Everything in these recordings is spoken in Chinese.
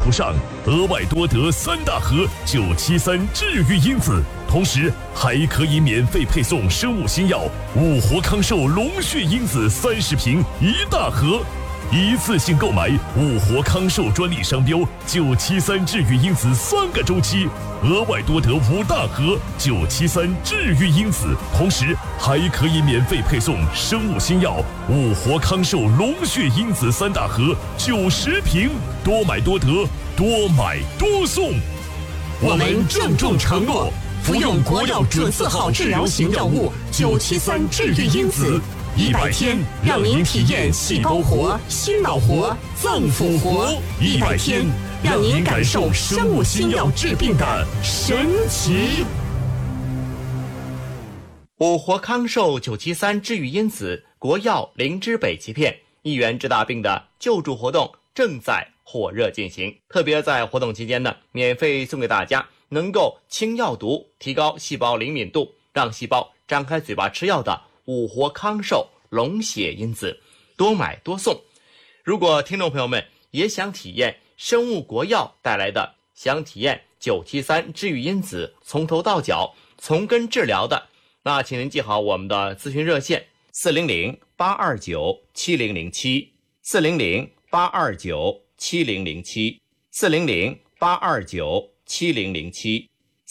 涂上额外多得3大盒973治愈因子，同时还可以免费配送生物新药五活康寿龙血因子30瓶1大盒。一次性购买五活康寿专利商标973治愈因子3个周期，额外多得5大盒973治愈因子，同时还可以免费配送生物新药五活康寿龙血因子3大盒90瓶，多买多得，多买多送。 我们郑重承诺，服用国药准字号治疗型药物973治愈因子，100天让您体验细胞活、心脑活、脏腑活，100天让您感受生物新药治病的神奇。 五活康寿973治愈因子国药灵芝北芪片，1元治大病的救助活动正在火热进行。特别在活动期间呢，免费送给大家能够清药毒、提高细胞灵敏度，让细胞张开嘴巴吃药的五活康寿龙血因子，多买多送。如果听众朋友们也想体验生物国药带来的，想体验973治愈因子从头到脚从根治疗的，那请您记好我们的咨询热线400-829-7007 400-829-7007 400-829-7007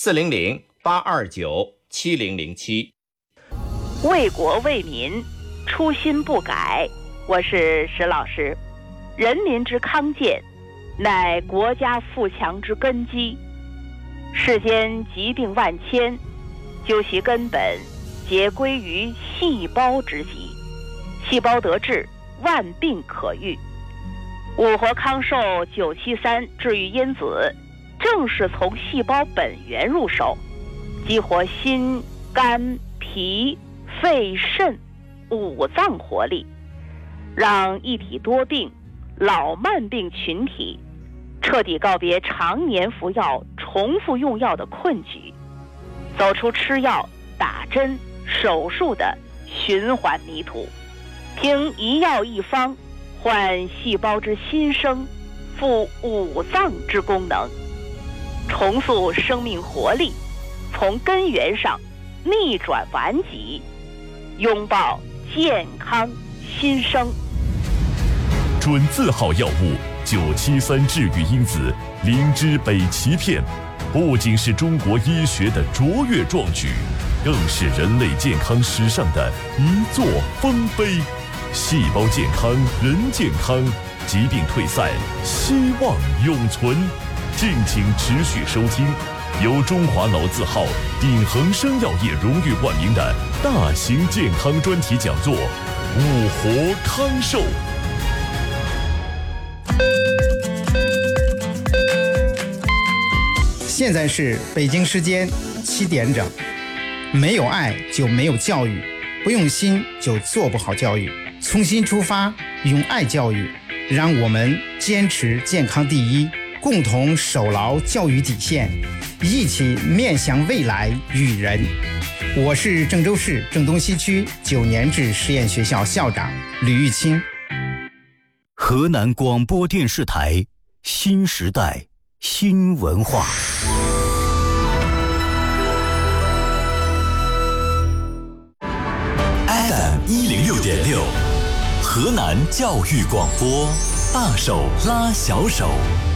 400-829-7007。 为国为民，初心不改。我是石老师。人民之康健，乃国家富强之根基。世间疾病万千，究其根本，皆归于细胞之疾。细胞得治，万病可愈。五活康寿973治愈因子，正是从细胞本源入手，激活心、肝、脾、肺、肾5脏活力，让一体多病、老慢病群体彻底告别常年服药、重复用药的困局，走出吃药、打针、手术的循环迷途，凭一药一方唤细胞之新生，复5脏之功能，重塑生命活力，从根源上逆转顽疾，拥抱健康新生。 准字号药物973治愈因子灵芝北芪片，不仅是中国医学的卓越壮举，更是人类健康史上的一座丰碑。细胞健康，人健康，疾病退散，希望永存。敬请持续收听由中华老字号鼎恒生药业荣誉冠名的大型健康专题讲座《五活康寿》。 现在是北京时间7点整。没有爱就没有教育，不用心就做不好教育。从心出发，用爱教育，让我们坚持健康第一，共同守牢教育底线，一起面向未来育人。我是郑州市郑东西区9年制实验学校校长吕玉清。 河南广播电视台新时代新文化。FM106.6，河南教育广播，大手拉小手。